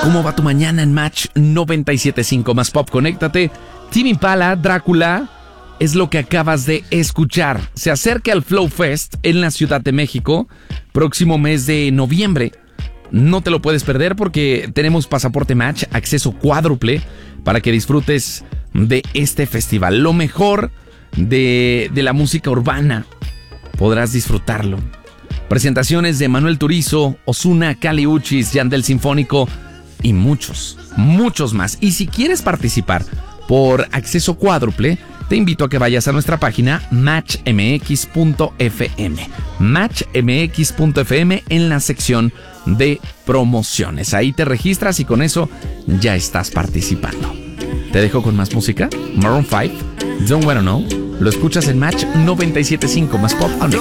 ¿Cómo va tu mañana en Match 97.5 más Pop? Conéctate. Tame Impala, Drácula, es lo que acabas de escuchar. Se acerca al Flow Fest en la Ciudad de México, próximo mes de noviembre. No te lo puedes perder porque tenemos pasaporte Match, acceso cuádruple para que disfrutes de este festival. Lo mejor de la música urbana, podrás disfrutarlo. Presentaciones de Manuel Turizo, Ozuna, Kali Uchis, Yandel Sinfónico y muchos más. Y si quieres participar por acceso cuádruple, te invito a que vayas a nuestra página matchmx.fm. Matchmx.fm en la sección de promociones. Ahí te registras y con eso ya estás participando. Te dejo con más música. Maroon 5, Don't Wanna Know. Lo escuchas en Match 97.5 más Pop.